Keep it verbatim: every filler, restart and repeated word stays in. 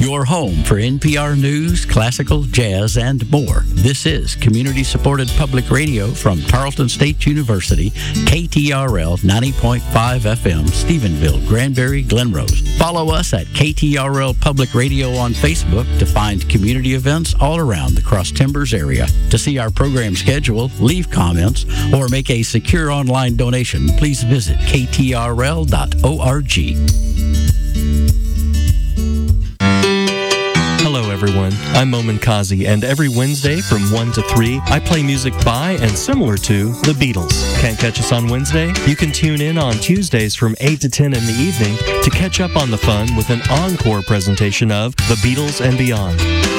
Your home for N P R News, classical, jazz, and more. This is community-supported public radio from Tarleton State University, K T R L ninety point five F M, Stephenville, Granbury, Glenrose. Follow us at K T R L Public Radio on Facebook to find community events all around the Cross Timbers area. To see our program schedule, leave comments, or make a secure online donation, please visit k t r l dot org. Hello everyone, I'm Momin Kazi, and every Wednesday from one to three, I play music by and similar to the Beatles. Can't catch us on Wednesday? You can tune in on Tuesdays from eight to ten in the evening to catch up on the fun with an encore presentation of The Beatles and Beyond.